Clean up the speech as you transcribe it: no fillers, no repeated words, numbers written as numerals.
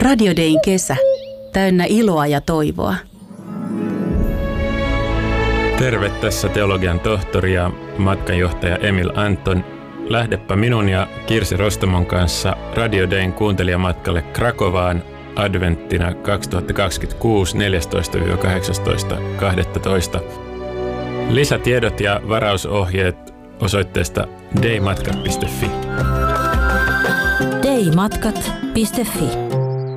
Radio Dayn kesä, täynnä iloa ja toivoa. Terve, tässä teologian tohtori ja matkanjohtaja Emil Anton. Lähdepä minun ja Kirsi Rostamon kanssa Radio Dayn kuuntelijamatkalle Krakovaan adventtina 2026 14-18.12. Lisätiedot ja varausohjeet osoitteesta daymatkat.fi. daymatkat.fi